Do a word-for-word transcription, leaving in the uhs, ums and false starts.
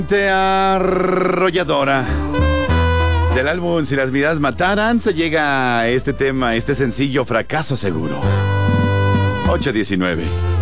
Arrolladora. Del álbum Si las miradas mataran, se llega a este tema, este sencillo, Fracaso Seguro. ocho diecinueve.